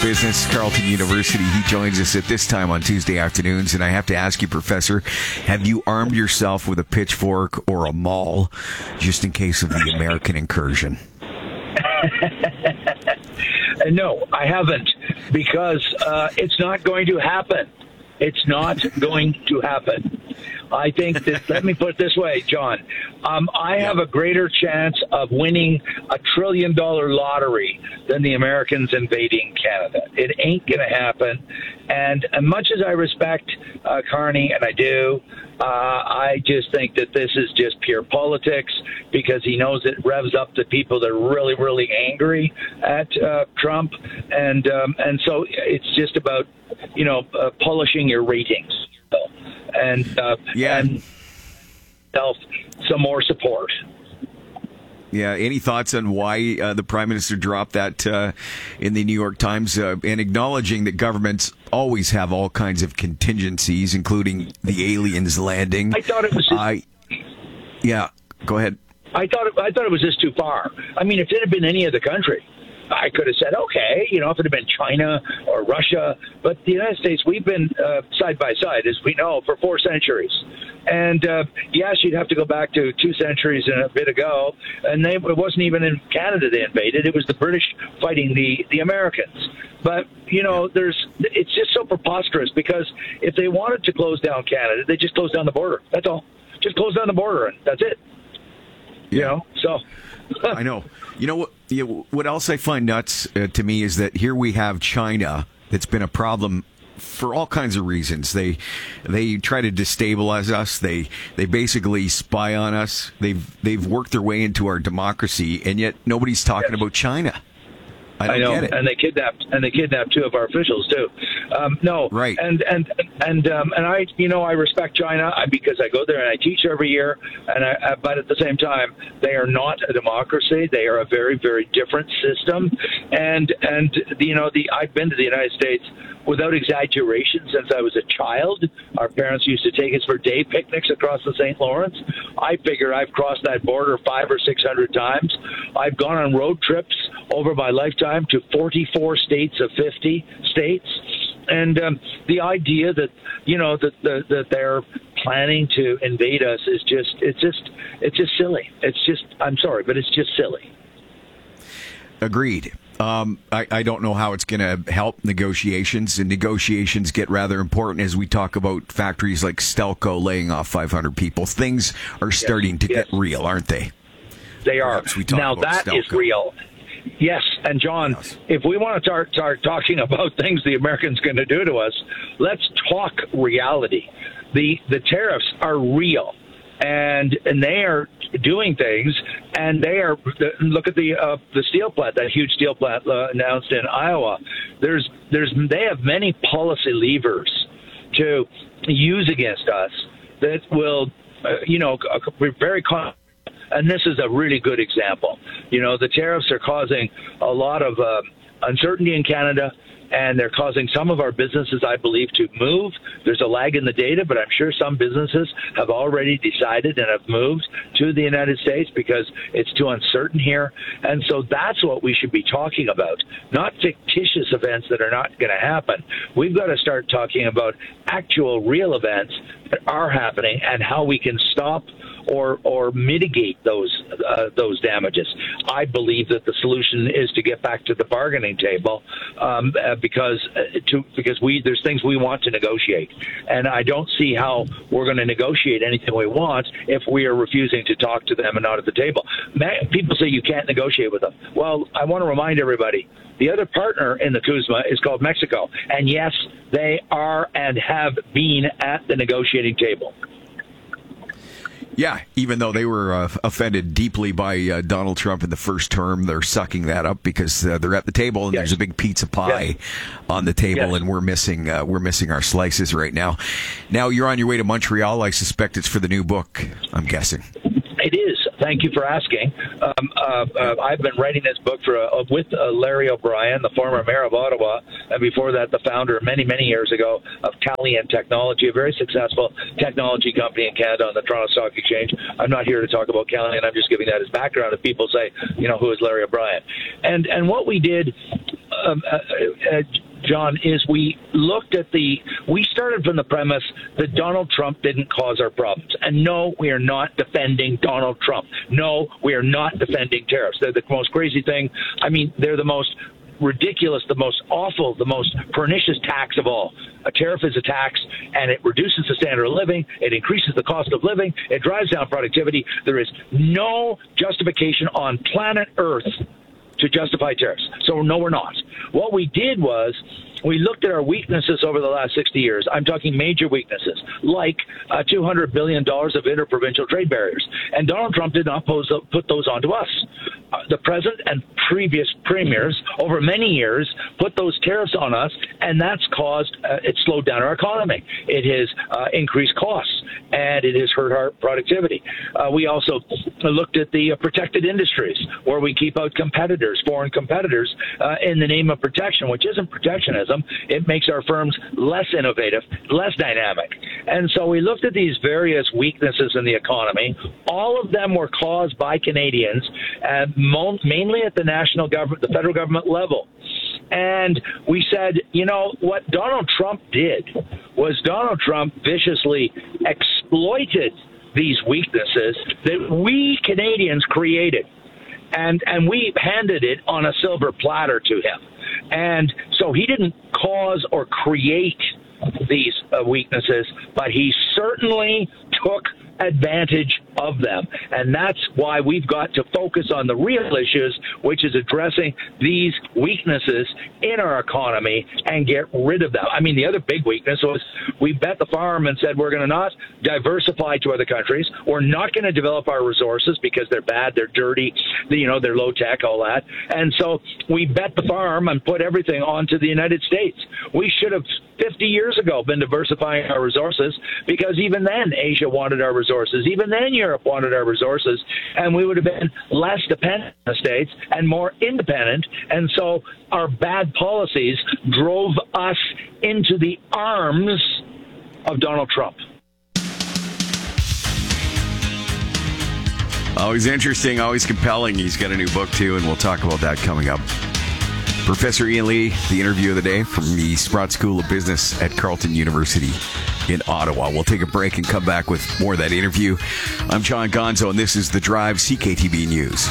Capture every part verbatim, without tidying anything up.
Business, Carleton University. He joins us at this time on Tuesday afternoons. And I have to ask you, Professor, have you armed yourself with a pitchfork or a maul just in case of the American incursion? No, I haven't, because uh, it's not going to happen. It's not going to happen. I think that, let me put it this way, John. Um, I have a greater chance of winning a trillion dollar lottery than the Americans invading Canada. It ain't going to happen. And as much as I respect uh, Carney, and I do, uh, I just think that this is just pure politics, because he knows it revs up the people that are really, really angry at uh, Trump. And, um, and so it's just about, you know, uh, polishing your ratings. And uh, yeah, and self some more support. Yeah. Any thoughts on why uh, the Prime Minister dropped that uh, in the New York Times, uh, and acknowledging that governments always have all kinds of contingencies, including the aliens landing? I thought it was. Just, I, yeah. Go ahead. I thought it, I thought it was just too far. I mean, if it had been any other country, I could have said, okay, you know, if it had been China or Russia. But the United States, we've been uh, side by side, as we know, for four centuries. And, uh, yes, you'd have to go back to two centuries and a bit ago. And they, it wasn't even in Canada they invaded. It was the British fighting the, the Americans. But, you know, there's it's just so preposterous, because if they wanted to close down Canada, they just close down the border. That's all. Just close down the border, and that's it. Yeah. You know, so... I know. You know what? You know, what else I find nuts uh, to me is that here we have China that's been a problem for all kinds of reasons. They they try to destabilize us. They they basically spy on us. They've they've worked their way into our democracy, and yet nobody's talking yes. about China. I don't I know, get it. and they kidnapped and they kidnapped two of our officials too. Um, no, right? And and and um, and I, you know, I respect China because I go there and I teach every year. And I, but at the same time, they are not a democracy. They are a very, very different system. And and you know, the I've been to the United States without exaggeration since I was a child. Our parents used to take us for day picnics across the Saint Lawrence. I figure I've crossed that border five or six hundred times. I've gone on road trips over my lifetime to forty-four states of fifty states. And um, the idea that, you know, that, that that they're planning to invade us is just, it's just, it's just silly. It's just, I'm sorry, but it's just silly. Agreed. Um, I, I don't know how it's going to help negotiations, and negotiations get rather important as we talk about factories like Stelco laying off five hundred people. Things are starting yes, to yes. get real, aren't they? They are. Now that Stelco. is real. Yes, and John, yes. if we want to start, start talking about things the Americans going to do to us, let's talk reality. The the tariffs are real, and and they are doing things, and they are. Look at the uh, the steel plant, that huge steel plant uh, announced in Iowa. There's there's they have many policy levers to use against us that will, uh, you know, be very. Con- And this is a really good example. You know, the tariffs are causing a lot of uh, uncertainty in Canada, and they're causing some of our businesses, I believe, to move. There's a lag in the data, but I'm sure some businesses have already decided and have moved to the United States because it's too uncertain here. And so that's what we should be talking about, not fictitious events that are not going to happen. We've got to start talking about actual real events that are happening and how we can stop or or mitigate those uh, those damages. I believe that the solution is to get back to the bargaining table um, uh, because uh, to because we there's things we want to negotiate, and I don't see how we're going to negotiate anything we want if we are refusing to talk to them and not at the table. People say you can't negotiate with them. Well, I want to remind everybody, the other partner in the CUSMA is called Mexico, and yes, they are and have been at the negotiating table. Yeah, even though they were uh, offended deeply by uh, Donald Trump in the first term, they're sucking that up because uh, they're at the table and yes. there's a big pizza pie yes. on the table, yes. and we're missing uh, we're missing our slices right now. Now you're on your way to Montreal. I suspect it's for the new book, I'm guessing. It is Thank you for asking. Um, uh, uh, I've been writing this book for uh, with uh, Larry O'Brien, the former mayor of Ottawa, and before that, the founder many, many years ago of Calian Technology, a very successful technology company in Canada on the Toronto Stock Exchange. I'm not here to talk about Calian. I'm just giving that as background if people say, you know, who is Larry O'Brien? And and what we did, um, uh, uh, John, is we looked at the, we started from the premise that Donald Trump didn't cause our problems. And no, we are not defending Donald Trump. No, we are not defending tariffs. They're the most crazy thing. I mean, they're the most ridiculous, the most awful, the most pernicious tax of all. A tariff is a tax, and it reduces the standard of living. It increases the cost of living. It drives down productivity. There is no justification on planet Earth to justify tariffs. So no, we're not. What we did was we looked at our weaknesses over the last sixty years. I'm talking major weaknesses, like uh, two hundred billion dollars of interprovincial trade barriers. And Donald Trump did not pose, put those onto us. Uh, the present and previous premiers over many years put those tariffs on us, and that's caused, uh, it slowed down our economy. It has uh, increased costs, and it has hurt our productivity. Uh, we also looked at the uh, protected industries, where we keep out competitors, foreign competitors, uh, in the name of protection, which isn't protectionism. It makes our firms less innovative, less dynamic. And so we looked at these various weaknesses in the economy. All of them were caused by Canadians, uh, mo- mainly at the national government, the federal government level. And we said, you know, what Donald Trump did was Donald Trump viciously exploited these weaknesses that we Canadians created. And and we handed it on a silver platter to him. And so he didn't cause or create these uh, weaknesses, but he certainly took advantage of them. And that's why we've got to focus on the real issues, which is addressing these weaknesses in our economy and get rid of them. I mean, the other big weakness was we bet the farm and said we're going to not diversify to other countries. We're not going to develop our resources because they're bad, they're dirty, you know, they're low tech, all that. And so we bet the farm and put everything onto the United States. We should have fifty years ago been diversifying our resources, because even then Asia wanted our resources. Even then Europe wanted our resources, and we would have been less dependent on the States and more independent. And so our bad policies drove us into the arms of Donald Trump. Always interesting, always compelling. He's got a new book, too, and we'll talk about that coming up. Professor Ian Lee, the interview of the day from the Sprott School of Business at Carleton University in Ottawa. We'll take a break and come back with more of that interview. I'm John Gonzo, and this is The Drive, C K T B News.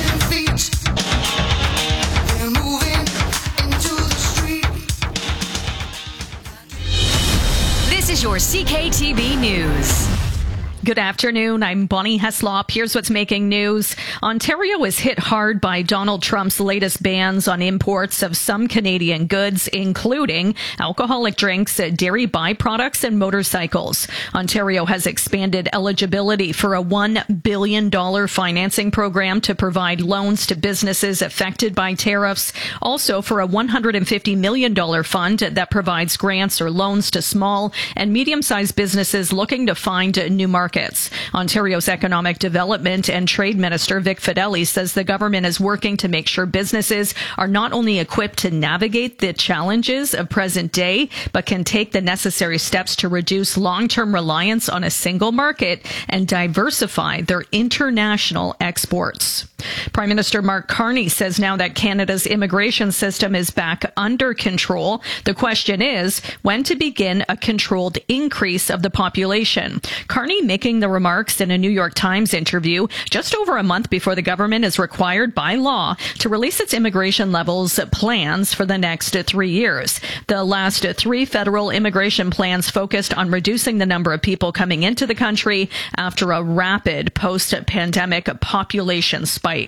This is your C K T B News. Good afternoon. I'm Bonnie Heslop. Here's what's making news. Ontario is hit hard by Donald Trump's latest bans on imports of some Canadian goods, including alcoholic drinks, dairy byproducts, and motorcycles. Ontario has expanded eligibility for a one billion dollars financing program to provide loans to businesses affected by tariffs. Also for a one hundred fifty million dollars fund that provides grants or loans to small and medium-sized businesses looking to find new markets. Ontario's Economic Development and Trade Minister Vic Fedeli says the government is working to make sure businesses are not only equipped to navigate the challenges of present day, but can take the necessary steps to reduce long-term reliance on a single market and diversify their international exports. Prime Minister Mark Carney says now that Canada's immigration system is back under control, the question is when to begin a controlled increase of the population. Carney making the remarks in a New York Times interview just over a month before the government is required by law to release its immigration levels plans for the next three years. The last three federal immigration plans focused on reducing the number of people coming into the country after a rapid post-pandemic population spike.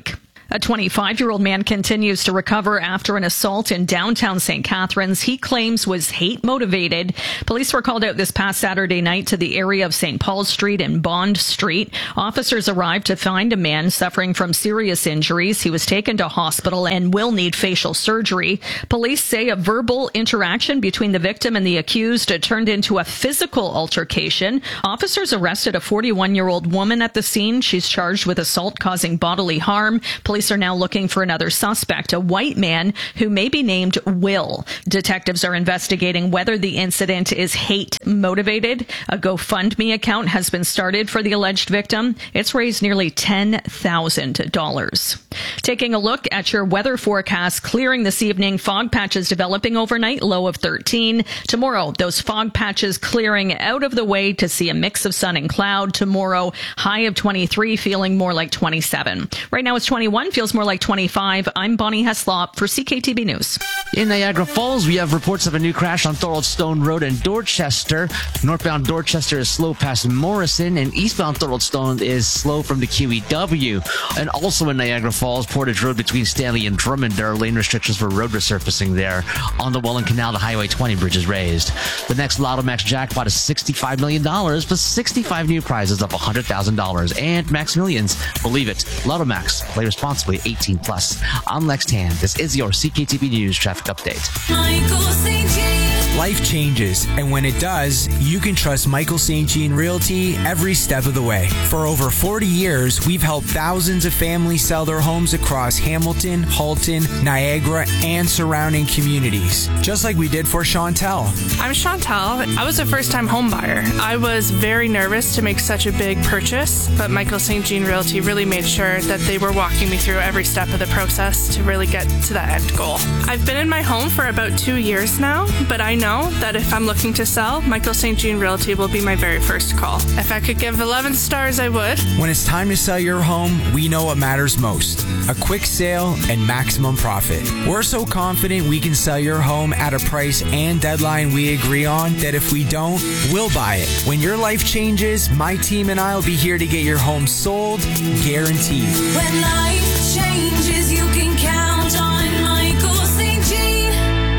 A twenty-five-year-old man continues to recover after an assault in downtown Saint Catharines he claims was hate-motivated. Police were called out this past Saturday night to the area of Saint Paul Street and Bond Street. Officers arrived to find a man suffering from serious injuries. He was taken to hospital and will need facial surgery. Police say a verbal interaction between the victim and the accused turned into a physical altercation. Officers arrested a forty-one-year-old woman at the scene. She's charged with assault causing bodily harm. Police are now looking for another suspect, a white man who may be named Will. Detectives are investigating whether the incident is hate-motivated. A GoFundMe account has been started for the alleged victim. It's raised nearly ten thousand dollars. Taking a look at your weather forecast, clearing this evening, fog patches developing overnight, low of thirteen. Tomorrow, those fog patches clearing out of the way to see a mix of sun and cloud. Tomorrow, high of twenty-three, feeling more like twenty-seven. Right now it's twenty-one, feels more like twenty-five. I'm Bonnie Heslop for C K T B News. In Niagara Falls, we have reports of a new crash on Thorold Stone Road in Dorchester. Northbound Dorchester is slow past Morrison, and eastbound Thorold Stone is slow from the Q E W. And also in Niagara Falls, Portage Road between Stanley and Drummond, there are lane restrictions for road resurfacing there. On the Welland Canal, the Highway twenty bridge is raised. The next Lotto Max jackpot is sixty-five million dollars, plus sixty-five new prizes of one hundred thousand dollars. And Max Millions, believe it, Lotto Max, play responsibly, eighteen plus. I'm Lex Tan. This is your C K T B News traffic update. Michael Saint Jean. Life changes, and when it does, you can trust Michael Saint Jean Realty every step of the way. For over forty years, we've helped thousands of families sell their homes across Hamilton, Halton, Niagara, and surrounding communities. Just like we did for Chantel. I'm Chantel. I was a first-time home buyer. I was very nervous to make such a big purchase, but Michael Saint Jean Realty really made sure that they were walking me through every step of the process to really get to that end goal. I've been in my home for about two years now, but I know that if I'm looking to sell, Michael Saint Jean Realty will be my very first call. If I could give eleven stars, I would. When it's time to sell your home, we know what matters most. A quick sale and maximum profit. We're so confident we can sell your home at a price and deadline we agree on that if we don't, we'll buy it. When your life changes, my team and I will be here to get your home sold, guaranteed. When life changes, you can count on Michael Saint Jean.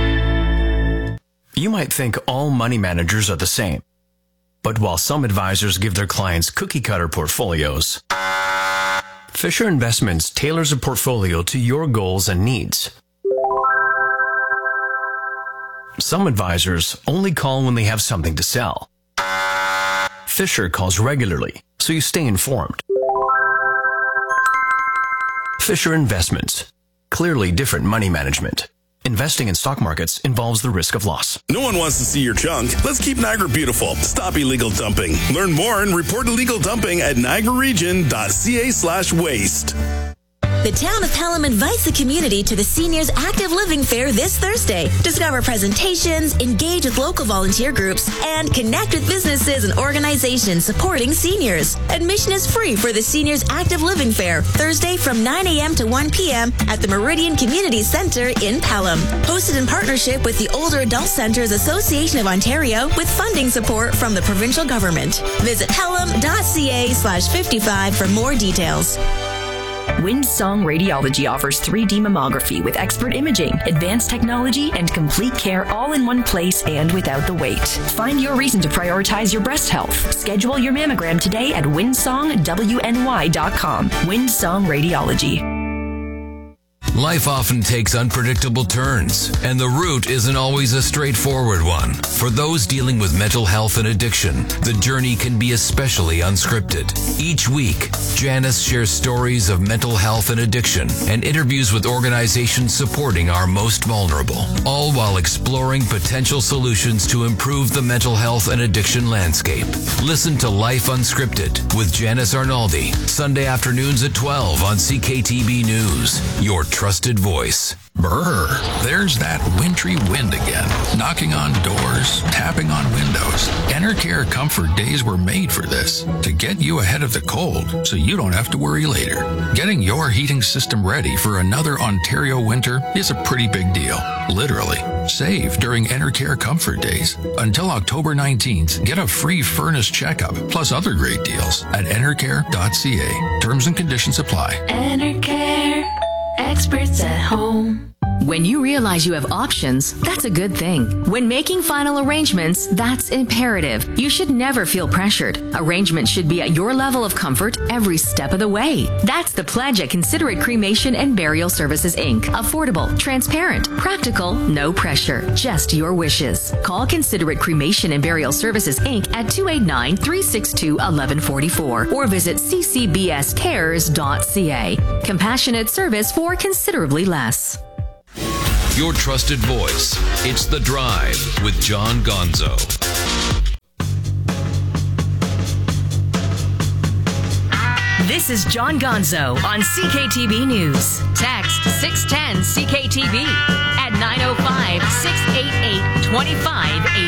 You might think all money managers are the same. But while some advisors give their clients cookie-cutter portfolios, Fisher Investments tailors a portfolio to your goals and needs. Some advisors only call when they have something to sell. Fisher calls regularly, so you stay informed. Fisher Investments. Clearly different money management. Investing in stock markets involves the risk of loss. No one wants to see your junk. Let's keep Niagara beautiful. Stop illegal dumping. Learn more and report illegal dumping at niagararegion.ca slash waste. The town of Pelham invites the community to the Seniors Active Living Fair this Thursday. Discover presentations, engage with local volunteer groups, and connect with businesses and organizations supporting seniors. Admission is free for the Seniors Active Living Fair, Thursday from nine a.m. to one p.m. at the Meridian Community Center in Pelham. Hosted in partnership with the Older Adult Centers Association of Ontario with funding support from the provincial government. Visit pelham.ca slash 55 for more details. Windsong Radiology offers three D mammography with expert imaging, advanced technology, and complete care all in one place and without the wait. Find your reason to prioritize your breast health. Schedule your mammogram today at windsong w n y dot com. Windsong Radiology. Life often takes unpredictable turns, and the route isn't always a straightforward one. For those dealing with mental health and addiction, the journey can be especially unscripted. Each week, Janice shares stories of mental health and addiction and interviews with organizations supporting our most vulnerable, all while exploring potential solutions to improve the mental health and addiction landscape. Listen to Life Unscripted with Janice Arnaldi, Sunday afternoons at twelve on C K T B News. Your trusted voice. Brr, there's that wintry wind again, knocking on doors, tapping on windows. Enercare Comfort Days were made for this, to get you ahead of the cold so you don't have to worry later. Getting your heating system ready for another Ontario winter is a pretty big deal, literally. Save during Enercare Comfort Days. Until October nineteenth, get a free furnace checkup, plus other great deals at enercare dot c a. Terms and conditions apply. Enercare, experts at home. When you realize you have options, that's a good thing. When making final arrangements, that's imperative. You should never feel pressured. Arrangements should be at your level of comfort every step of the way. That's the pledge at Considerate Cremation and Burial Services, Incorporated. Affordable, transparent, practical, no pressure, just your wishes. Call Considerate Cremation and Burial Services, Incorporated at two eight nine, three six two, one one four four or visit c c b s cares dot c a. Compassionate service for considerably less. Your trusted voice. It's The Drive with John Gonzo. This is John Gonzo on C K T V News. Text six ten C K T V at nine oh five, six eight eight, two five eight.